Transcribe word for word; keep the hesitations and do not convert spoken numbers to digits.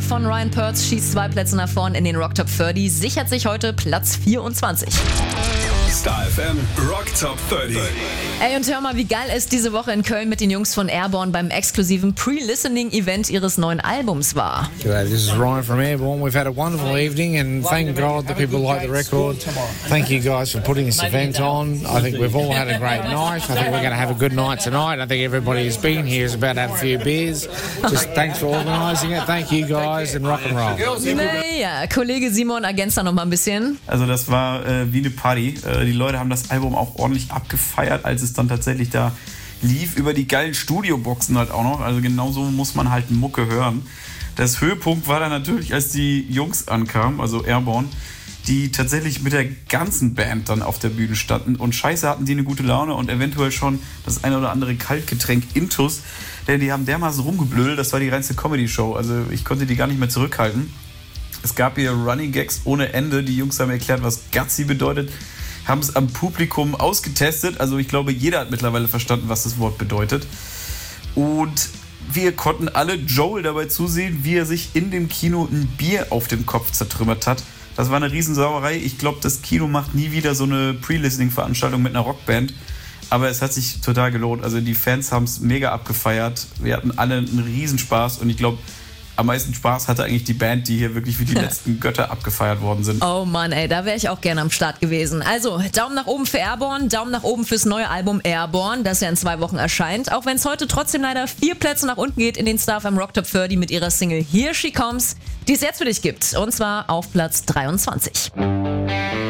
von Ryan Perth schießt zwei Plätze nach vorn in den Rock Top dreißig, sichert sich heute Platz vierundzwanzig. Star F M Rock Top dreißig. Ey, und hör mal, wie geil es diese Woche in Köln mit den Jungs von Airborne beim exklusiven Pre-Listening-Event ihres neuen Albums war. G'day, this is Ryan from Airborne. We've had a wonderful evening and thank God that people like the record. Thank you guys for putting this event on. I think we've all had a great night. I think we're going to have a good night tonight. I think everybody who's been here is about to have a few beers. Just thanks for organising it. Thank you guys and rock and roll. Naja, Kollege Simon ergänzt da noch mal ein bisschen. Also das war äh, wie eine Party. Äh, die Leute haben das Album auch ordentlich abgefeiert, als es dann tatsächlich da lief, über die geilen Studioboxen halt auch noch. Also genauso muss man halt Mucke hören. Das Höhepunkt war dann natürlich, als die Jungs ankamen, also Airborne, die tatsächlich mit der ganzen Band dann auf der Bühne standen. Und scheiße hatten die eine gute Laune und eventuell schon das eine oder andere Kaltgetränk Intus. Denn die haben dermaßen rumgeblödelt, das war die reinste Comedy-Show. Also ich konnte die gar nicht mehr zurückhalten. Es gab hier Running Gags ohne Ende. Die Jungs haben erklärt, was Gutsy bedeutet. Haben es am Publikum ausgetestet. Also ich glaube, jeder hat mittlerweile verstanden, was das Wort bedeutet. Und wir konnten alle Joel dabei zusehen, wie er sich in dem Kino ein Bier auf dem Kopf zertrümmert hat. Das war eine Riesensauerei. Ich glaube, das Kino macht nie wieder so eine Pre-Listening-Veranstaltung mit einer Rockband. Aber es hat sich total gelohnt. Also die Fans haben es mega abgefeiert. Wir hatten alle einen Riesenspaß. Und ich glaube, am meisten Spaß hatte eigentlich die Band, die hier wirklich wie die letzten Götter abgefeiert worden sind. Oh Mann, ey, da wäre ich auch gerne am Start gewesen. Also, Daumen nach oben für Airborne, Daumen nach oben fürs neue Album Airborne, das ja in zwei Wochen erscheint. Auch wenn es heute trotzdem leider vier Plätze nach unten geht in den Star F M Rock Top dreißig mit ihrer Single Here She Comes, die es jetzt für dich gibt. Und zwar auf Platz dreiundzwanzig.